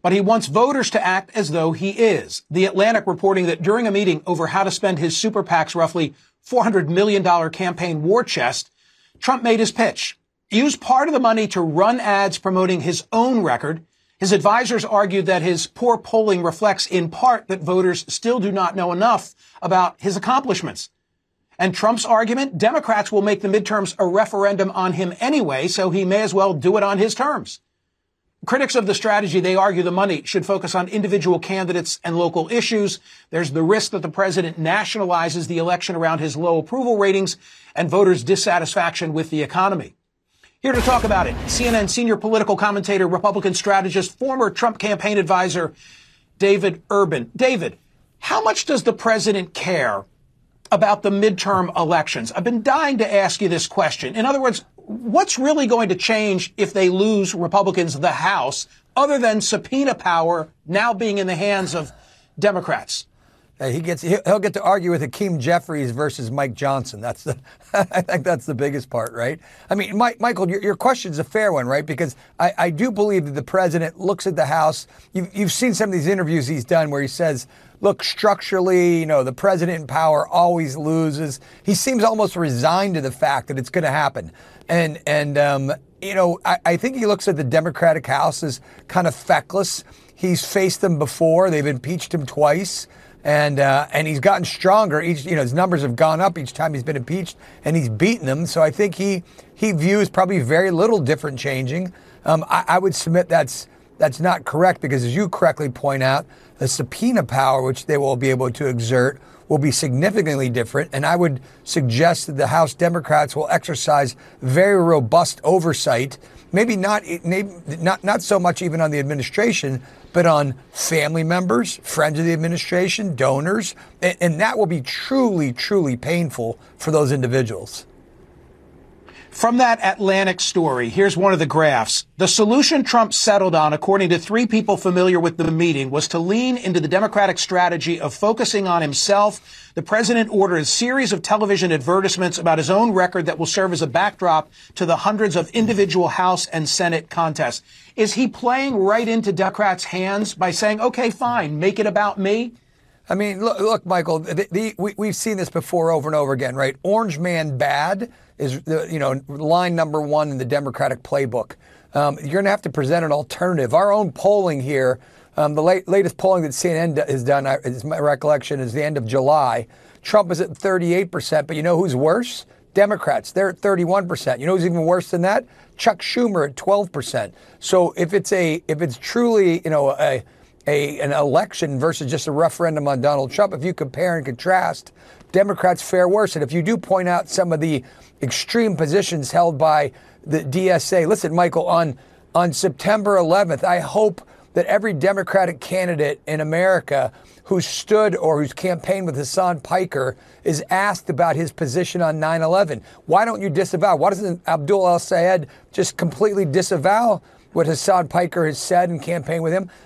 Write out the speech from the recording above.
but he wants voters to act as though he is. The Atlantic reporting that during a meeting over how to spend his super PAC's roughly $400 million campaign war chest, Trump made his pitch. Use part of the money to run ads promoting his own record. His advisors argued that his poor polling reflects in part that voters still do not know enough about his accomplishments. And Trump's argument, Democrats will make the midterms a referendum on him anyway, so he may as well do it on his terms. Critics of the strategy, they argue the money should focus on individual candidates and local issues. There's the risk that the president nationalizes the election around his low approval ratings and voters' dissatisfaction with the economy. Here to talk about it, CNN senior political commentator, Republican strategist, former Trump campaign advisor, David Urban. David, how much does the president care about the midterm elections? I've been dying to ask you this question. In other words, what's really going to change if they lose Republicans the House, other than subpoena power now being in the hands of Democrats? He'll get to argue with Hakeem Jeffries versus Mike Johnson. I think that's the biggest part, right? I mean, Michael, your question's a fair one, right? Because I do believe that the president looks at the House. You've seen some of these interviews he's done where he says, look, structurally, the president in power always loses. He seems almost resigned to the fact that it's going to happen. And I think he looks at the Democratic House as kind of feckless. He's faced them before. They've impeached him twice. And he's gotten stronger. His numbers have gone up each time he's been impeached, and he's beaten them. So I think he views probably very little different changing. I would submit that's not correct because, as you correctly point out, the subpoena power which they will be able to exert will be significantly different. And I would suggest that the House Democrats will exercise very robust oversight. Maybe not so much even on the administration, but on family members, friends of the administration, donors. And that will be truly, truly painful for those individuals. From that Atlantic story, here's one of the graphs. The solution Trump settled on, according to three people familiar with the meeting, was to lean into the Democratic strategy of focusing on himself. The president ordered a series of television advertisements about his own record that will serve as a backdrop to the hundreds of individual House and Senate contests. Is he playing right into Democrats' hands by saying, okay, fine, make it about me? I mean, look, Michael, we've seen this before over and over again, right? Orange man bad is line number one in the Democratic playbook. You're going to have to present an alternative. Our own polling here, the latest polling that CNN has done, is my recollection, is the end of July. Trump is at 38%, but you know who's worse? Democrats. They're at 31%. You know who's even worse than that? Chuck Schumer at 12%. So if it's truly an election versus just a referendum on Donald Trump, if you compare and contrast, Democrats fare worse. And if you do point out some of the extreme positions held by the DSA, listen, Michael, on September 11th, I hope that every Democratic candidate in America who stood or who's campaigned with Hassan Piker is asked about his position on 9/11. Why don't you disavow? Why doesn't Abdul El-Sayed just completely disavow what Hassan Piker has said and campaigned with him?